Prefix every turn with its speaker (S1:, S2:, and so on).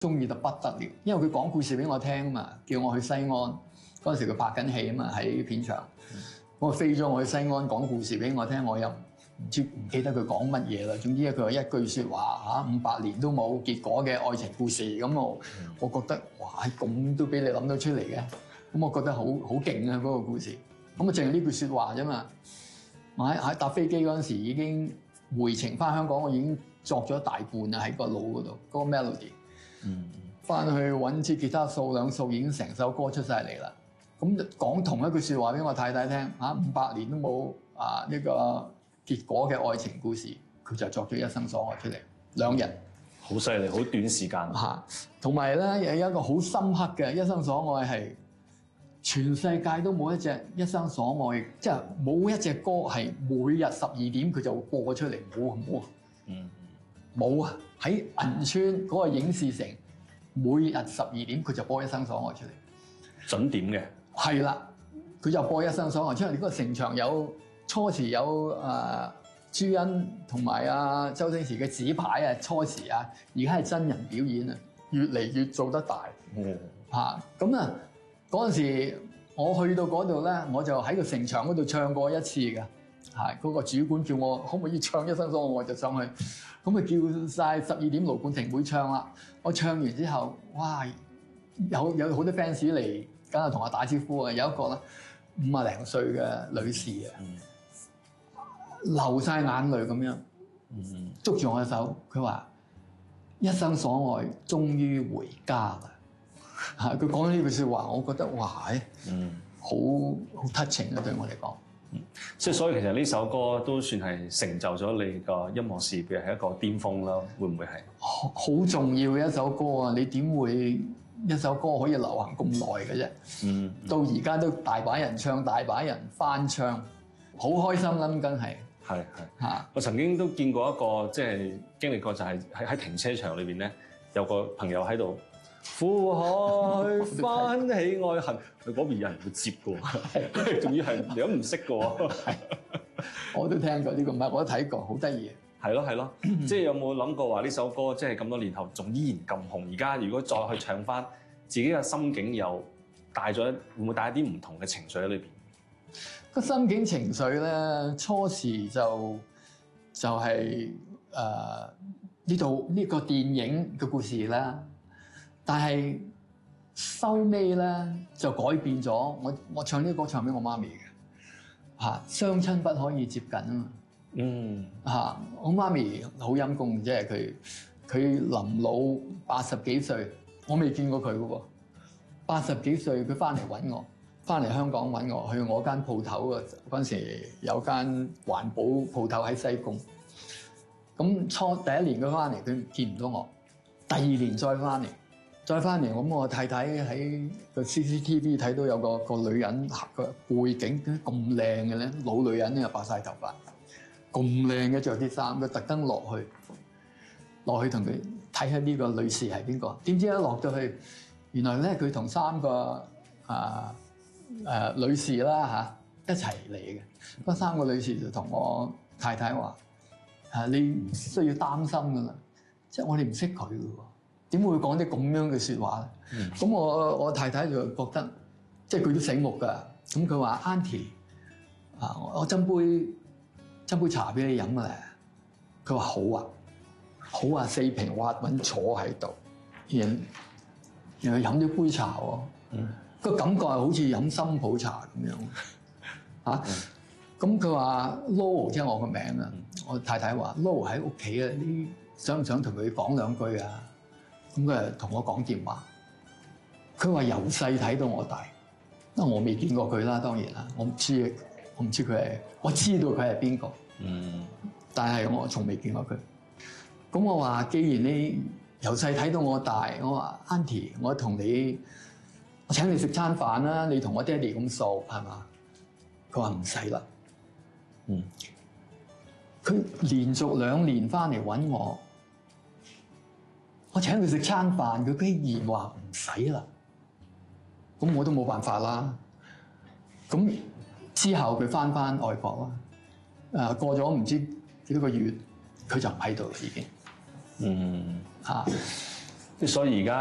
S1: 中意到不得了，因為佢講故事俾我聽啊嘛，叫我去西安嗰陣時佢拍緊戲啊嘛，喺片場，我飛咗我去西安講故事俾我聽，我又唔記得佢講乜嘢啦。總之佢話一句説話嚇500年都冇結果嘅愛情故事，咁我覺得哇咁都俾你諗到出嚟嘅，咁我覺得好勁啊嗰個故事。咁啊淨係呢句説話啫嘛，我喺搭飛機嗰陣時已經回程翻香港，我已經作咗大半啦喺個腦嗰度嗰個 melody。翻去揾支吉他掃兩掃，已經成首歌出晒嚟啦。咁講同一句説話俾我太太聽嚇，500年都冇呢個結果嘅愛情故事，佢就作咗一生所愛出嚟。2人
S2: 好犀利，好短時間
S1: 嚇。同埋咧有一個好深刻嘅一生所愛係全世界都冇一隻一生所愛，即係冇一隻歌係每日12點佢就會播出嚟，冇啊，冇啊！喺銀川嗰個影視城，每日12點佢就播一生所愛出嚟，
S2: 準點嘅。係
S1: 啦，佢就播一生所愛出嚟。嗰個城牆有初時有朱茵同埋周星馳嘅紙牌啊，初時啊，而家係真人表演啊，越嚟越做得大。咁啊嗰陣時我去到嗰度咧，我就喺個城牆嗰度唱過一次嘅。嗰個主管叫我可唔可以唱一生所愛，我就上去，咁啊叫晒12點盧冠廷會唱啦。我唱完之後，哇，有好多 fans 嚟，梗係同我打招呼啊。有一個咧50零歲嘅女士啊，流晒眼淚咁樣，捉住我嘅手，佢話一生所愛終於回家啦。佢講咗呢句説話，我覺得哇，好 touching 啊，對我嚟講。
S2: 即係所以其實呢首歌都算係成就咗你個音樂事業嘅係一個巔峰啦，會唔會係？
S1: 好重要嘅一首歌啊！你點會一首歌可以流行咁耐嘅啫？到而家都大把人唱，大把人翻唱，好開心啦！咁梗係。
S2: 係我曾經都見過一個即係經歷過，就係喺停車場裏邊咧，有個朋友喺度。苦海翻起愛恨，佢嗰邊有人會接嘅喎，仲要係你都唔識嘅喎。
S1: 我都聽過呢個，唔係我都睇過，好得意。
S2: 係咯，即係有冇諗過話呢首歌即係咁多年後仲依然咁紅？而家如果再去唱翻，自己嘅心境又帶咗，會唔會帶一啲唔同嘅情緒喺裏邊？
S1: 個心境情緒咧，初時就係呢個電影嘅故事啦。但係收尾咧就改變咗，我唱呢個歌唱俾我媽咪嘅相親不可以接近啊嘛，我媽咪好陰功，即係佢臨老80幾歲，我未見過佢嘅喎，80幾歲佢翻嚟揾我，翻嚟香港揾我，去我間鋪頭啊，嗰陣時有間環保鋪頭喺西貢，咁第一年佢翻嚟佢見唔到我，第2年再翻嚟，咁我太太喺個 CCTV 睇到有個女人個背景咁靚嘅咧，老女人咧又白晒頭髮，咁靚嘅着啲衫，佢特登落去同佢睇下呢個女士係邊個？點知一落到去，原來咧佢同3個女士啦一齊嚟嘅。嗰3個女士就同我太太話：你唔需要擔心噶啦，即係我哋唔識佢嘅喎。點會講啲咁樣嘅説話咧？咁我太太就覺得，即係佢都醒目㗎。咁佢話 Auntie 我斟杯茶俾你飲啊！佢話好啊，4平滑穩坐喺度，然後飲咗杯茶喎。個感覺係好似飲深普茶咁樣咁佢話 Lo 即係我個名啊。我太太話 Lo 喺屋企啊，你想唔想同佢講兩句啊？咁佢就同我講電話，佢話由細睇到我大，因為我未見過佢啦，當然啦，我唔知佢係，我知道佢係邊個，但係我從未見過佢。咁我話既然你由細睇到我大，我話 Auntie，我請你食餐飯啦，你同我爹哋咁熟係嘛？佢話唔使啦，佢連續2年翻嚟揾我請佢食餐飯，佢竟然話唔使啦，咁我都冇辦法啦。咁之後佢翻外國啦，過咗唔知幾多個月，佢就唔喺度啦已經。
S2: 所以而家。